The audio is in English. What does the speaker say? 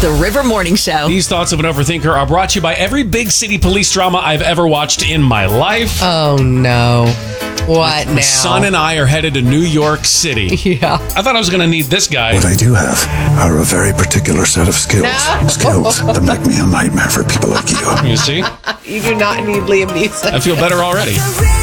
The River Morning Show. These thoughts of an overthinker are brought to you by every big city police drama I've ever watched in my life. Oh, no. What now? My son and I are headed to New York City. Yeah. I thought I was going to need this guy. What I do have are a very particular set of skills. No. Skills that make me a nightmare for people like you. You see? You do not need Liam Neeson. I feel better already.